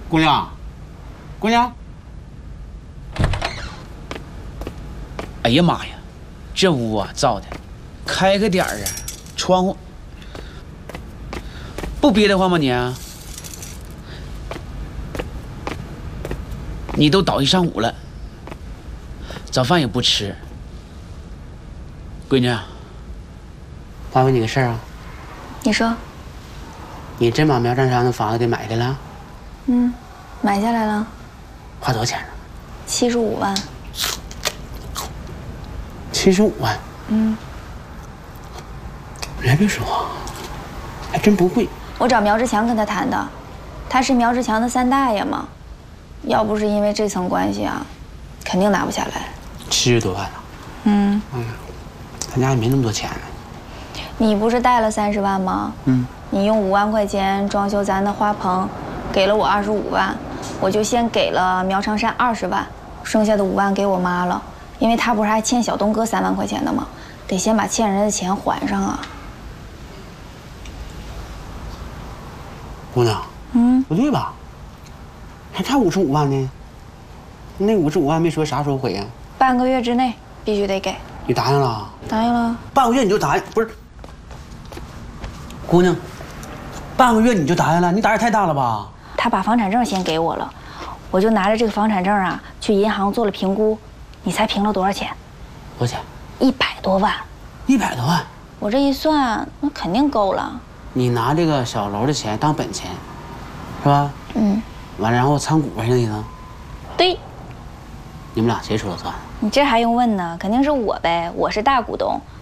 姑娘，姑娘。 哎呀妈呀，这屋啊造的，开个点儿啊，窗户不憋得慌吗你？你都倒一上午了，早饭也不吃。闺女， 我问你个事儿啊。 你说。 你真把苗占山的房子给买下来了？ 买下来了。 花多少钱呢 ？75万。 75万。你还别说，还真不贵。 我找苗志强跟他谈的，他是苗志强的3大爷嘛。要不是因为这层关系啊，肯定拿不下来。 70多万呢。咱家也没那么多钱。 你不是贷了30万吗？你用5万块钱装修咱的花棚，给了我25万，我就先给了苗长山20万，剩下的5万给我妈了，因为她不是还欠小东哥3万块钱的吗？得先把欠人的钱还上啊。 姑娘，不对吧？还差55万呢。那55万没说啥时候回呀？ 半个月之内必须得给。 你答应了？ 答应了。 半个月你就答应？不是，姑娘，半个月你就答应了？你胆也太大了吧？ 他把房产证先给我了，我就拿着这个房产证啊去银行做了评估。你猜评了多少钱？ 多少钱 ？100多万。 100多万？ 我这一算，那肯定够了。 你拿这个小楼的钱当本钱，是吧？完了，然后参股上的呢？ 对。 你们俩谁说了算？ 你这还用问呢？肯定是我呗，我是大股东。